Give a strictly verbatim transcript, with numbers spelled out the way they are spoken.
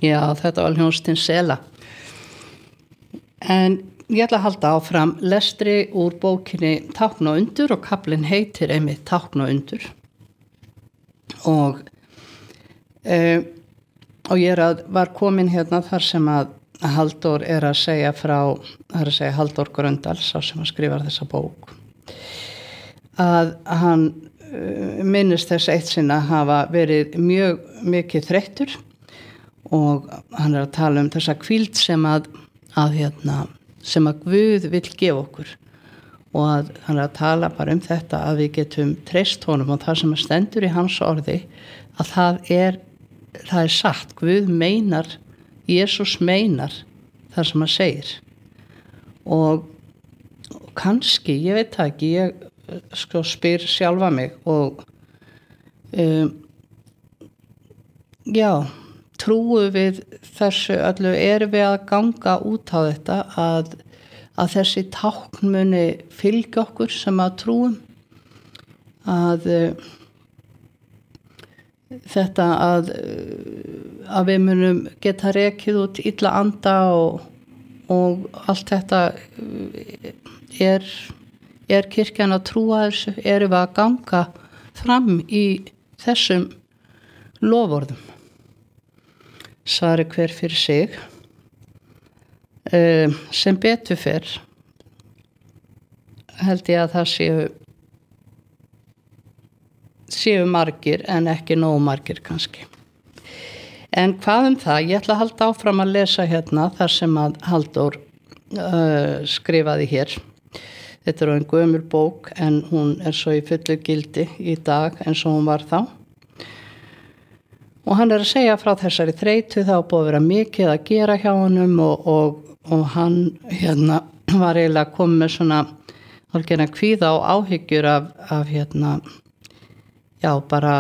Já, þetta var hljómsveitin Sela. En ég ætla að halda áfram lestri úr bókinni Tákn og undur og kaflinn heitir einmitt Tákn og undur. Og, e, og ég er að, var komin hérna þar sem að Halldór er að segja frá, það er að segja Halldór Gröndal, sá sem að skrifa þessa bók, að hann minnist þess eitt sinna hafa verið mjög mikið þreyttur og hann er að tala um þessa hvíld sem að, að hérna, sem að Guð vill gefa okkur og að hann er að tala bara um þetta að við getum treyst honum og það sem að stendur í hans orði að það er, það er satt, Guð meinar, Jesús meinar það sem hann segir og, og kannski, ég veit það ekki, ég sko spyr sjálfa mig og um, já, trúum við þessu öllu, erum við að ganga út á þetta að, að þessi tákn muni fylgja okkur sem að trúum að þetta að, að við munum geta rekið út illa anda og, og allt þetta er, er kirkjan að trúa þessu, erum við að ganga fram í þessum loforðum. Svari hver fyrir sig. Uh, sem betur fer held ég að það séu séu margir en ekki nógu margir kannski. En hvað um það, ég ætla að halda áfram að lesa hérna þar sem að Halldór uh, skrifaði hér. Þetta er ein gömul bók en hún er svo í fullu gildi í dag eins og hún var þá. Og hann er að segja frá þessari þreytu, það var búið að vera mikið að gera hjá honum og, og, og hann hérna var eiginlega komið með svona algjörna kvíða og áhyggjur af, af hérna já, bara